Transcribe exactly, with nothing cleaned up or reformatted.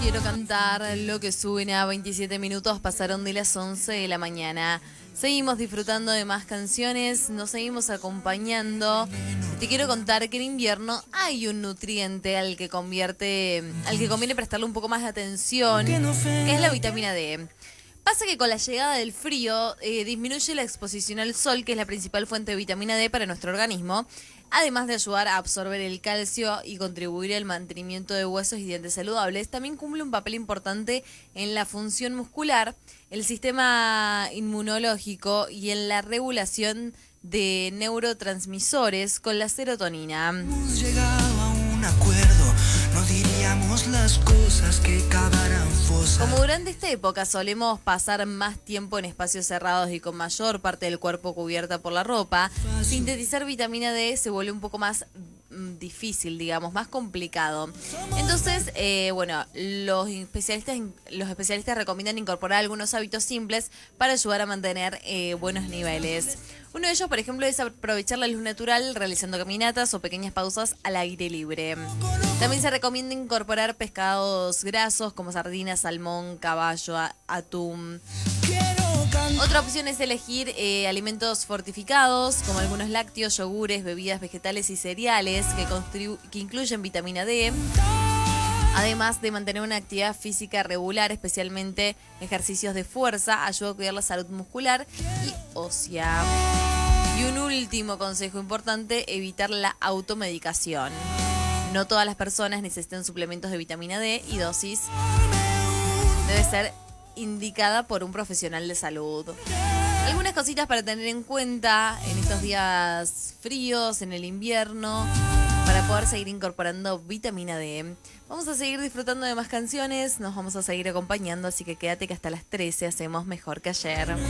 Quiero cantar lo que suena. veintisiete minutos pasaron de las once de la mañana. Seguimos disfrutando de más canciones, nos seguimos acompañando. Te quiero contar que en invierno hay un nutriente al que convierte, al que conviene prestarle un poco más de atención, que es la vitamina D. Pasa que con la llegada del frío eh, disminuye la exposición al sol, que es la principal fuente de vitamina D para nuestro organismo, además de ayudar a absorber el calcio y contribuir al mantenimiento de huesos y dientes saludables. También cumple un papel importante en la función muscular, el sistema inmunológico y en la regulación de neurotransmisores con la serotonina. Hemos llegado a un acuerdo, no diríamos las cosas que cavarán fosas. Como durante esta época solemos pasar más tiempo en espacios cerrados y con mayor parte del cuerpo cubierta por la ropa, sintetizar vitamina D se vuelve un poco más mm, difícil, digamos, más complicado. Entonces, eh, bueno, los especialistas, los especialistas recomiendan incorporar algunos hábitos simples para ayudar a mantener eh, buenos niveles. Uno de ellos, por ejemplo, es aprovechar la luz natural realizando caminatas o pequeñas pausas al aire libre. También se recomienda incorporar pescados grasos como sardinas, salmón, caballo, atún. Otra opción es elegir eh, alimentos fortificados como algunos lácteos, yogures, bebidas vegetales y cereales que, contribu- que incluyen vitamina D. Además de mantener una actividad física regular, especialmente ejercicios de fuerza, ayuda a cuidar la salud muscular y ósea. Y un último consejo importante, evitar la automedicación. No todas las personas necesitan suplementos de vitamina D y dosis debe ser indicada por un profesional de salud. Algunas cositas para tener en cuenta en estos días fríos, en el invierno, para poder seguir incorporando vitamina D. Vamos a seguir disfrutando de más canciones, nos vamos a seguir acompañando, así que quédate que hasta las trece hacemos Mejor que Ayer.